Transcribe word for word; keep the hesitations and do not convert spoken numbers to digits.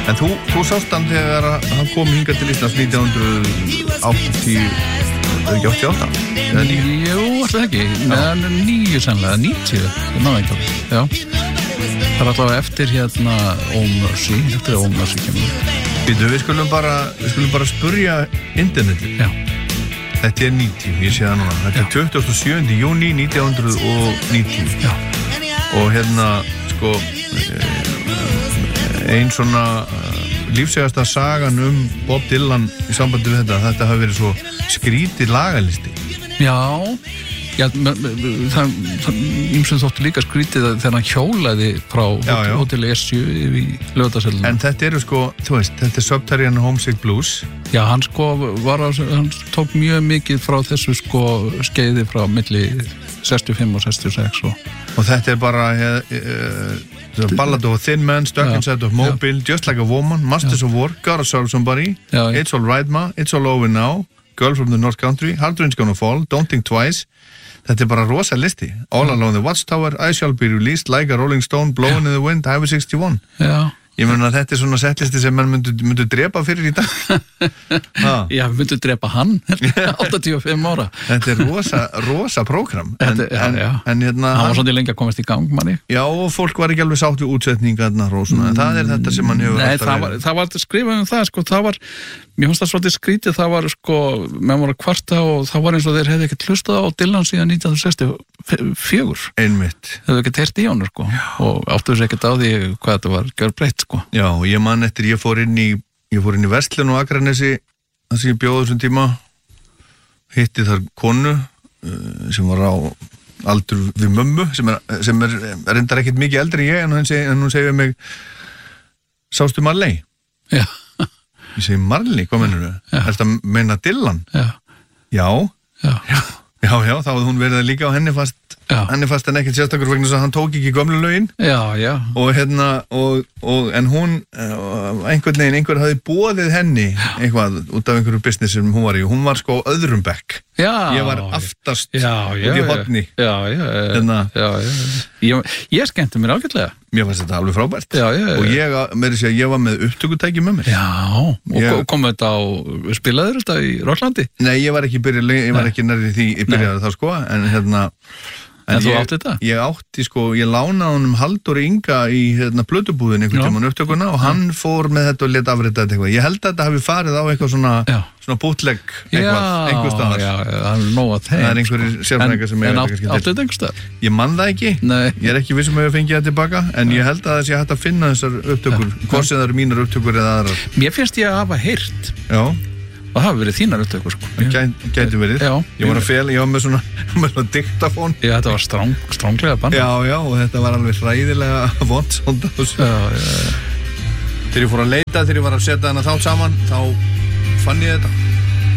En þú, þú sást hann þegar hann kom hingað til Íslands nítján hundruð áttatíu, eða ekki áttatíu og átta? Eða níu? Jú, alltaf ekki, neðan níu sannlega, níutíu, ég náðu ekki alveg, já. Það er allavega eftir hérna Ómörsi, eftir að Ómörsi kemur. Býtu, við skulum bara, við skulum bara spurja internetið. Já. Þetta er níutíu, ég sé það núna. Þetta er tuttugasta og sjöunda júní nítján hundruð níutíu. Já. Og hérna, sko, ein svona lífsegasta sagan um Bob Dylan í sambandi við þetta, þetta hafi verið svo skrítið lagalisti. Já, já, það ímsum þóttu líka skrítið þegar hann hjólaði frá hóteli S sjö í Laugardalshöllina. En þetta eru sko, þú veist, þetta er Subterranean Homesick Blues. Já, hann sko var á, hann tók mjög mikið frá þessu sko skeiði frá milli sextíu og fimm og sextíu og sex og, og þetta er bara uh, Ballad of a Thin Man, Stuck já, Inside of Mobile, já. Just Like a Woman, Masters já. Of War, Gotta Serve Somebody, já, It's All Right Ma, It's All Over Now, Girl from the North Country, Hard Rain's Gonna Fall, Don't Think Twice. Þetta er bara rosa listi. All Along the Watchtower, I Shall Be Released, Like a Rolling Stone, Blowing in the Wind, Highway sixty-one. Já. Ég meina að þetta er svona setlisti sem mann myndu, myndu drepa fyrir í dag. Já, myndu drepa hann, áttatíu og fimm ára. Þetta er rosa, rosa prógram. En, já, en, já. en hérna... Hann var svolítið lengi að komast í gang, manni. Já, og fólk var ekki alveg sátt við útsetningarnar og svona, en það er þetta sem hann hefur Nei, alltaf verið. Nei, það var skrifað um það, sko, það var... Mér finnst það svolítið skrítið, það var sko, menn voru að kvarta og það var eins og þeir hefði ekkert hlustað á Dylan síðan nítján hundruð sextíu og fjögur. Einmitt. Þeir hefði ekkert heyrt í honum, sko. Já. Og áttu þessu ekkert á því hvað þetta var gjörbreytt, sko. Já, og ég man eftir, ég fór inn í, ég fór inn í Verslun og Akranesi, þar sem ég bjóði þessum tíma, hitti þar konu sem var á aldur við mömmu, sem er, sem er, er reyndar ekkert mikið eldri en ég, en hún segi, en hún segi við mig, sástu Marley? Já. Ég segi, Marley, hvað mennur þau? Er þetta að meina Dylan? Já. Já. Já. Já, já, já, þá hafði hún verið líka á henni fast, já. henni fast en ekkert sérstakur vegna þess að hann tók ekki gömlu lögin. Já, já. Og hérna, og, og, en hún, einhvern veginn, einhver hafði boðið henni eitthvað út af einhverju business sem hún var í. Hún var sko á öðrum bekk. Já. Ég var aftast já, já, út í horni. Já, já, já. Hérna. Já, já. Ég, ég skemmti mér ágætlega. Mér fannst þetta alveg frábært. Já, já, já. Og ég, með þess að ég var með upptökutæki með mér. Já, og ég... kom þetta á, spilaður þetta í Rocklandi? Nei, ég var ekki byrjað, ég var ekki nærri því, ég byrjaði þá sko, en hérna... En, en þú ég, átti þetta? Ég átti sko, ég lánaði honum Halldóri Inga í hérna plötubúðin einhvern tímann upptökuna og hann fór með þetta og lét afrita þetta eitthvað. Ég held að þetta hafi farið á eitthvað svona, svona bootleg eitthvað, einhver staðar. Já, já, það er nóg að þeim. Það er einhverjir sko. Sérfræðingar sem ég En átti þetta einhver staðar? Ég man það ekki. Nei. Ég er ekki vissum að ég fengi það tilbaka, en ég held að það sé hægt að finna þessar upptökur, hvort sem það eru mínar upptökur eða aðrar. Mér finnst ég að hafa heyrt. Já. Það hafi verið þínar upptökur sko. Það gæti verið. Já. Ég var að fela, ég var með svona, með svona diktafón. Já, þetta var stráng, stránglega bann. Já, já, og þetta var alveg hræðilega vont svona. Já, já. Þegar ég fór að leita, þegar ég var að setja hana þá saman, þá fann ég þetta.